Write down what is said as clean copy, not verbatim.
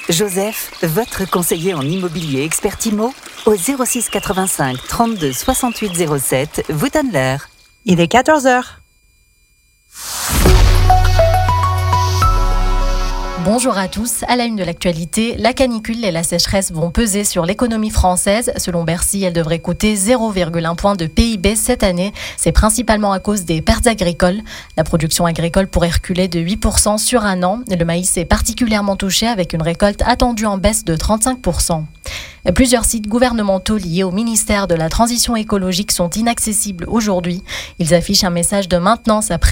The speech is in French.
Joseph, votre conseiller en immobilier expert IMO, au 06 85 32 68 07, vous donne l'heure. Il est 14h. Bonjour à tous. À la une de l'actualité, la canicule et la sécheresse vont peser sur l'économie française. Selon Bercy, elle devrait coûter 0,1 point de PIB cette année. C'est principalement à cause des pertes agricoles. La production agricole pourrait reculer de 8% sur un an. Le maïs est particulièrement touché avec une récolte attendue en baisse de 35%. Plusieurs sites gouvernementaux liés au ministère de la Transition écologique sont inaccessibles aujourd'hui. Ils affichent un message de maintenance après